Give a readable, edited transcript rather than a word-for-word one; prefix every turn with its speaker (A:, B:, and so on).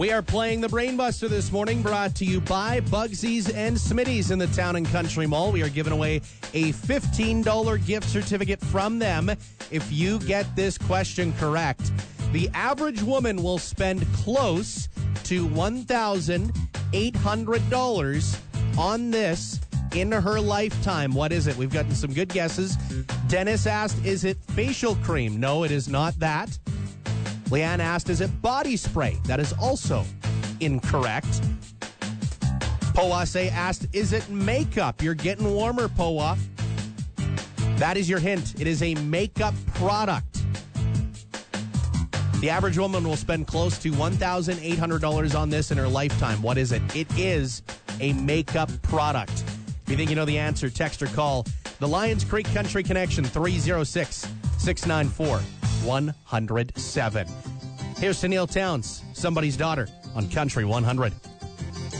A: We are playing the Brainbuster this morning, brought to you by Bugsies and Smitty's in the Town and Country Mall. We are giving away a $15 gift certificate from them if you get this question correct. The average woman will spend close to $1,800 on this in her lifetime. What is it? We've gotten some good guesses. Dennis asked, is it facial cream? No, it is not that. Leanne asked, is it body spray? That is also incorrect. Powase asked, is it makeup? You're getting warmer, Powa. That is your hint. It is a makeup product. The average woman will spend close to $1,800 on this in her lifetime. What is it? It is a makeup product. If you think you know the answer, text or call the Lions Creek Country Connection, 306-694-107. Here's Tennille Townes, Somebody's Daughter, on Country 100.